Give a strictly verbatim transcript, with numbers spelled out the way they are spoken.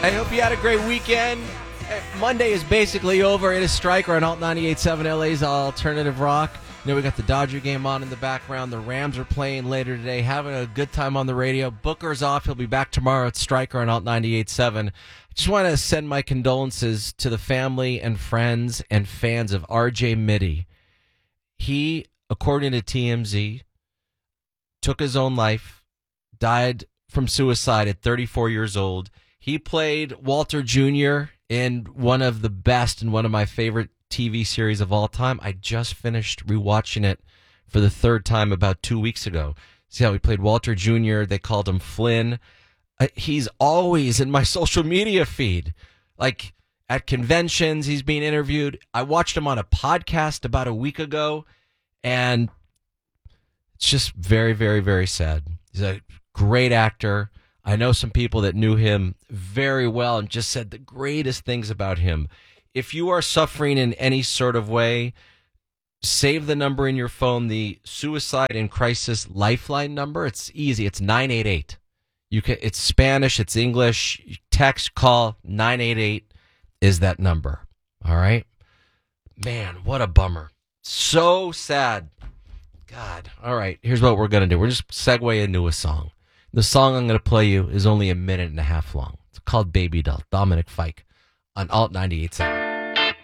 I hope you had a great weekend. Monday is basically over. It is Stryker on Alt ninety-eight point seven, L A's Alternative Rock. You know, we got the Dodger game on in the background. The Rams are playing later today, having a good time on the radio. Booker's off. He'll be back tomorrow at Stryker on Alt ninety-eight point seven. I just want to send my condolences to the family and friends and fans of R J Mitte. He, according to T M Z, took his own life, died from suicide at thirty-four years old. He played Walter Junior in one of the best and one of my favorite T V series of all time. I just finished rewatching it for the third time about two weeks ago. See how he played Walter Junior? They called him Flynn. Uh, he's always in my social media feed. Like at conventions, he's being interviewed. I watched him on a podcast about a week ago, and it's just very, very, very sad. He's a great actor. I know some people that knew him very well and just said the greatest things about him. If you are suffering in any sort of way, save the number in your phone, the Suicide and Crisis Lifeline number. It's easy. It's nine eight eight. You can. It's Spanish. It's English. Text, call, nine eight eight is that number. All right? Man, what a bummer. So sad. God. All right, here's what we're going to do. We're just segue into a song. The song I'm going to play you is only a minute and a half long. It's called Baby Doll, Dominic Fike on Alt ninety-eight point seven.